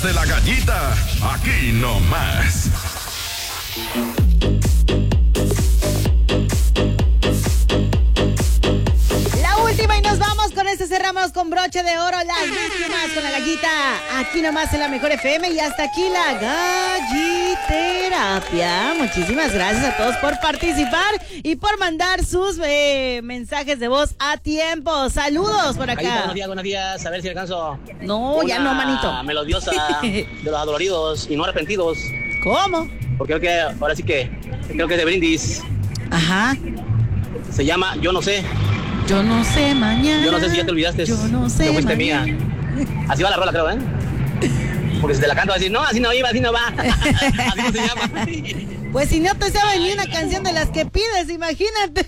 De la gallita, aquí nomás. La última y nos vamos. Con esto cerramos con broche de oro. Las víctimas con la gallita. Aquí nomás en la Mejor FM. Y hasta aquí la galliterapia. Muchísimas gracias a todos por participar y por mandar sus mensajes de voz a tiempo. Saludos por acá. Gallita, buenos días. A ver si alcanzo. No, ya no, manito. Melodiosa de los adoloridos y no arrepentidos. ¿Cómo? Porque creo que ahora sí que creo que es de Brindis. Ajá. Se llama Yo no sé. Yo no sé mañana. Yo no sé si ya te olvidaste. Yo no sé que fuiste mañana. mía. Así va la rola, creo, ¿eh? Porque si te la canto va a decir, no, así no iba, así no va. Así no se llama. Pues si no te sabes ni una canción de las que pides, imagínate.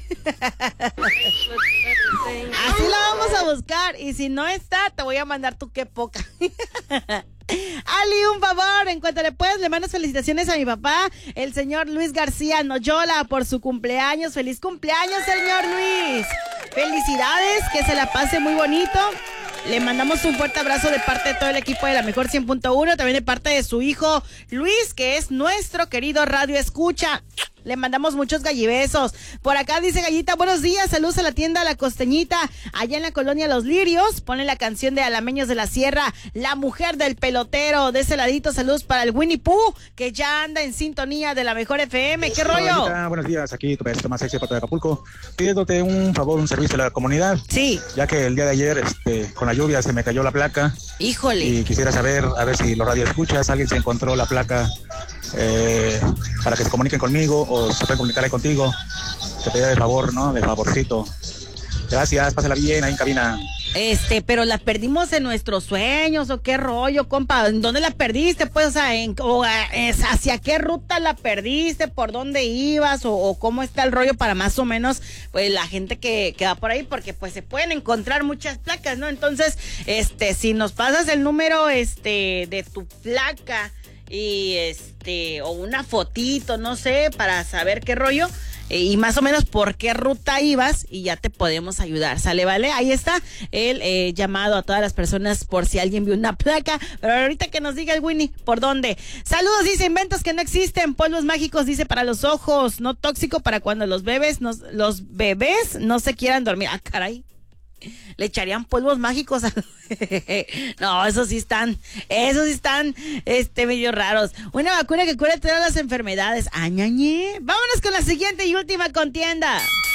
Así la vamos a buscar. Y si no está, te voy a mandar tu qué poca. Ali, un favor, en cuanto le puedes, le mandas felicitaciones a mi papá, el señor Luis García Noyola, por su cumpleaños. ¡Feliz cumpleaños, señor Luis! ¡Felicidades! Que se la pase muy bonito. Le mandamos un fuerte abrazo de parte de todo el equipo de la Mejor 100.1, también de parte de su hijo Luis, que es nuestro querido Radio Escucha. Le mandamos muchos gallibesos. Por acá dice Gallita, buenos días, saludos a la tienda La Costeñita, allá en la colonia Los Lirios. Ponle la canción de Alameños de la Sierra, La Mujer del Pelotero. De ese ladito, saludos para el Winnie Pooh, que ya anda en sintonía de la Mejor FM. ¿Qué rollo? Gallita, buenos días, aquí tu maestro más sexy de Acapulco, pidiéndote un favor, un servicio a la comunidad. Sí. Ya que el día de ayer, con la lluvia se me cayó la placa. Híjole. Y quisiera saber, a ver si los radioescuchas, alguien se encontró la placa para que se comuniquen conmigo o se pueden comunicar ahí contigo. Te pedía de favor, ¿no? De favorcito. Gracias, pásala bien ahí en cabina. Pero la perdimos en nuestros sueños, o qué rollo, compa. ¿En dónde la perdiste? Pues, o sea, ¿hacia qué ruta la perdiste? ¿Por dónde ibas? O cómo está el rollo para más o menos, pues, la gente que va por ahí, porque pues se pueden encontrar muchas placas, ¿no? Entonces, si nos pasas el número, de tu placa y o una fotito, no sé, para saber qué rollo, y más o menos por qué ruta ibas, y ya te podemos ayudar, ¿sale? ¿Vale? Ahí está el llamado a todas las personas por si alguien vio una placa, pero ahorita que nos diga el Winnie por dónde. Saludos, dice, inventos que no existen, polvos mágicos, dice, para los ojos, no tóxico para cuando los bebés no se quieran dormir. Ah, caray. Le echarían polvos mágicos No, esos sí están medio raros. Una vacuna que cura todas las enfermedades. Añañe. Vámonos con la siguiente y última contienda.